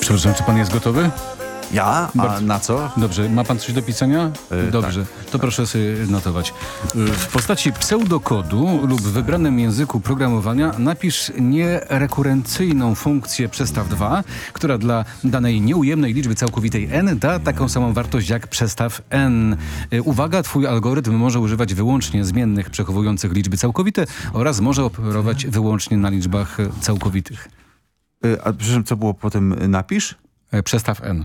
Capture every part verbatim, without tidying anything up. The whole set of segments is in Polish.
Przepraszam, czy pan jest gotowy? Ja? A Bardzo- na co? Dobrze, ma pan coś do pisania? Yy, Dobrze, to proszę sobie notować. Yy, W postaci pseudokodu lub w wybranym języku programowania napisz nierekurencyjną funkcję przestaw dwa, która dla danej nieujemnej liczby całkowitej n da taką samą wartość jak przestaw n. Yy, Uwaga, twój algorytm może używać wyłącznie zmiennych przechowujących liczby całkowite oraz może operować wyłącznie na liczbach yy, całkowitych. Y, A przepraszam, co było potem y, napisz? Yy, Przestaw n.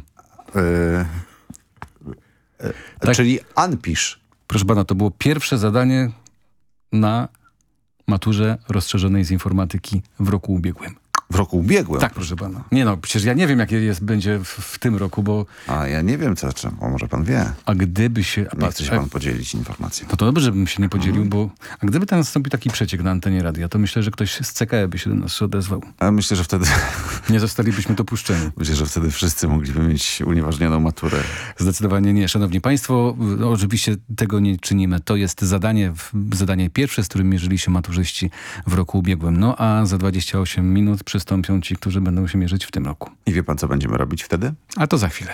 Y, y, Tak. Czyli anpisz. Proszę pana, to było pierwsze zadanie na maturze rozszerzonej z informatyki w roku ubiegłym. W roku ubiegłym. Tak, proszę pana. Nie no, przecież ja nie wiem, jakie jest, będzie w, w tym roku, bo... A ja nie wiem, co, czym. O, może pan wie. A gdyby się... Nie chce się pan podzielić informacją. No to dobrze, żebym się nie podzielił, bo... A gdyby tam nastąpił taki przeciek na antenie radia, to myślę, że ktoś z C K E by się do nas odezwał. A myślę, że wtedy Nie zostalibyśmy dopuszczeni. myślę, że wtedy wszyscy mogliby mieć unieważnioną maturę. Zdecydowanie nie. Szanowni państwo, no, oczywiście tego nie czynimy. To jest zadanie, w- zadanie pierwsze, z którym mierzyli się maturzyści w roku ubiegłym. No a za dwadzieścia osiem minut przystąpią ci, którzy będą się mierzyć w tym roku. I wie pan, co będziemy robić wtedy? A to za chwilę.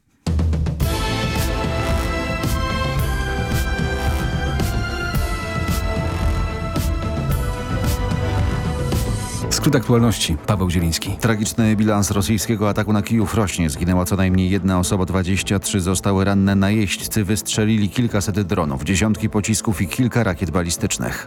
Skrót aktualności. Paweł Zieliński. Tragiczny bilans rosyjskiego ataku na Kijów rośnie. Zginęła co najmniej jedna osoba, dwadzieścia trzy zostały ranne. Najeźdźcy wystrzelili kilkaset dronów, dziesiątki pocisków i kilka rakiet balistycznych.